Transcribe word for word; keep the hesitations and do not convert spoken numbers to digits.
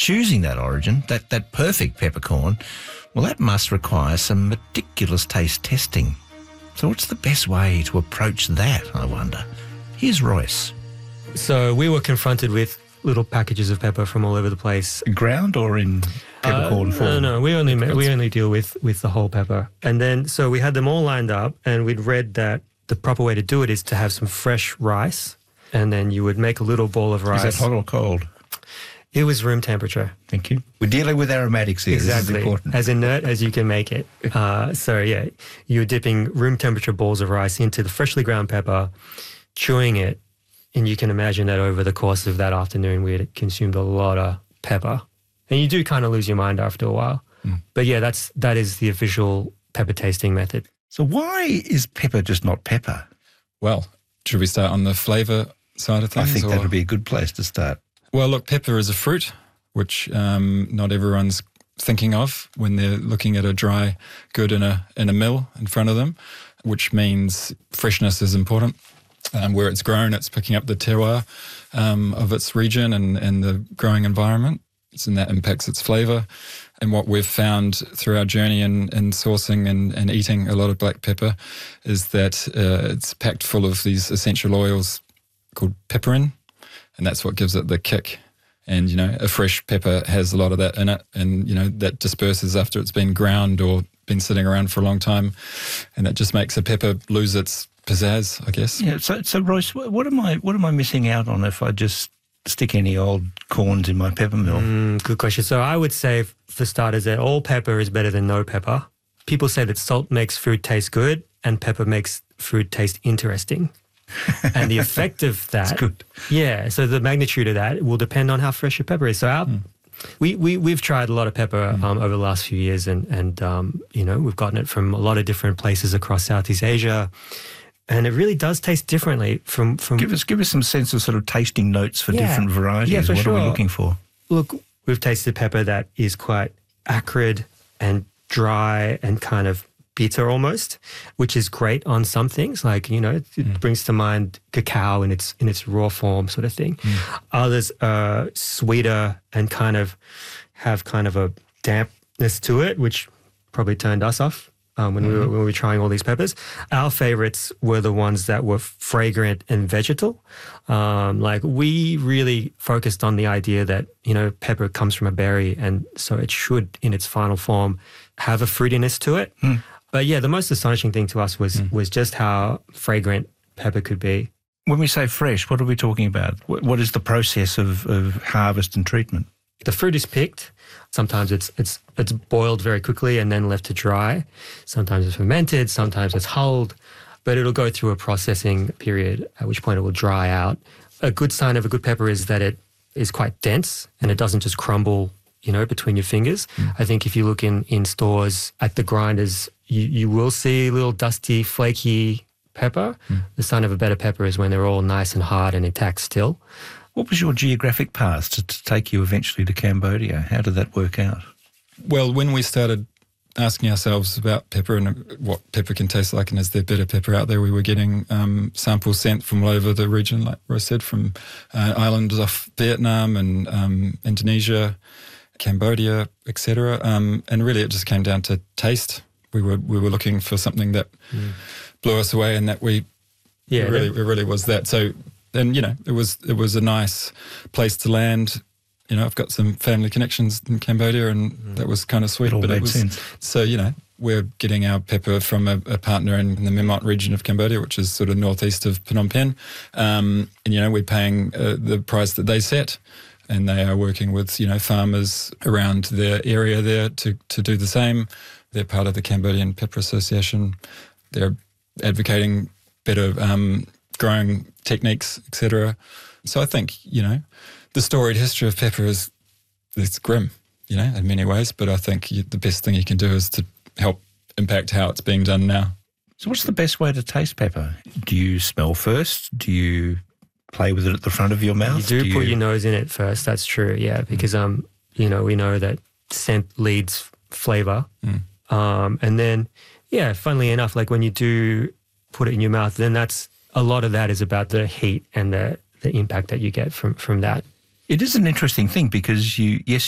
choosing that origin, that, that perfect peppercorn, well, that must require some meticulous taste testing. So what's the best way to approach that, I wonder? Here's Royce. So we were confronted with little packages of pepper from all over the place. Ground or in peppercorn uh, form? No, no, we only we only deal with, with the whole pepper. And then, so we had them all lined up, and we'd read that the proper way to do it is to have some fresh rice, and then you would make a little ball of rice. Is that hot or cold? It was room temperature. Thank you. We're dealing with aromatics here. Exactly. This is important. As inert as you can make it. Uh, so, yeah, you're dipping room temperature balls of rice into the freshly ground pepper, chewing it, and you can imagine that over the course of that afternoon we had consumed a lot of pepper. And you do kind of lose your mind after a while. Mm. But, yeah, that's that is the official pepper tasting method. So why is pepper just not pepper? Well, should we start on the flavour side of things? I think or? that would be a good place to start. Well, look, pepper is a fruit, which um, not everyone's thinking of when they're looking at a dry good in a in a mill in front of them, which means freshness is important. Um, where it's grown, it's picking up the terroir um, of its region and, and the growing environment, and that impacts its flavour. And what we've found through our journey in, in sourcing and, and eating a lot of black pepper is that uh, it's packed full of these essential oils called piperin, and that's what gives it the kick. And, you know, a fresh pepper has a lot of that in it, and, you know, that disperses after it's been ground or been sitting around for a long time, and that just makes a pepper lose its pizzazz, I guess. Yeah, so, so Royce, what am I what am I missing out on if I just stick any old corns in my pepper mill? Mm, good question. So I would say, for starters, that all pepper is better than no pepper. People say that salt makes food taste good and pepper makes food taste interesting. And the effect of that, That's good. Yeah, so the magnitude of that will depend on how fresh your pepper is. So our, mm. we, we, we've tried a lot of pepper mm. um, over the last few years, and, and um, you know, we've gotten it from a lot of different places across Southeast Asia. And it really does taste differently from... from give us give us some sense of sort of tasting notes for yeah. different varieties. Yeah, for what sure. are we looking for? Look, we've tasted pepper that is quite acrid and dry and kind of bitter almost, which is great on some things. Like, you know, it, it mm. brings to mind cacao in its in its raw form sort of thing. Mm. Others are sweeter and kind of have kind of a dampness to it, which probably turned us off. Um, when, mm-hmm. we were, when we were trying all these peppers. Our favorites were the ones that were fragrant and vegetal. Um, like we really focused on the idea that, you know, pepper comes from a berry, and so it should, in its final form, have a fruitiness to it. Mm. But yeah, the most astonishing thing to us was mm. was just how fragrant pepper could be. When we say fresh, what are we talking about? What, what is the process of, of harvest and treatment? The fruit is picked. Sometimes it's it's it's boiled very quickly and then left to dry. Sometimes it's fermented, sometimes it's hulled, but it'll go through a processing period, at which point it will dry out. A good sign of a good pepper is that it is quite dense and it doesn't just crumble, you know, between your fingers. Mm. I think if you look in, in stores at the grinders, you, you will see little dusty, flaky pepper. Mm. The sign of a better pepper is when they're all nice and hard and intact still. What was your geographic path to, to take you eventually to Cambodia? How did that work out? Well, when we started asking ourselves about pepper and what pepper can taste like, and is there better pepper out there, we were getting um, samples sent from all over the region, like Royce said, from uh, islands off Vietnam and um, Indonesia, Cambodia, et cetera. Um, and really it just came down to taste. We were we were looking for something that mm. blew us away, and that we yeah, it really, it really was that. So... And, you know, it was it was a nice place to land. You know, I've got some family connections in Cambodia, and mm. that was kind of sweet. It all but made it was, sense. So, you know, we're getting our pepper from a, a partner in the Memot region of Cambodia, which is sort of northeast of Phnom Penh. Um, and, you know, we're paying uh, the price that they set, and they are working with, you know, farmers around their area there to, to do the same. They're part of the Cambodian Pepper Association. They're advocating better um growing techniques, et cetera. So I think, you know, the storied history of pepper is, it's grim, you know, in many ways, but I think you, the best thing you can do is to help impact how it's being done now. So what's the best way to taste pepper? Do you smell first? Do you play with it at the front of your mouth? You do, do put you... your nose in it first, that's true, yeah, because, um, you know, we know that scent leads flavour. Mm. Um, and then, yeah, funnily enough, like when you do put it in your mouth, then that's, a lot of that is about the heat and the, the impact that you get from, from that. It is an interesting thing because you, yes,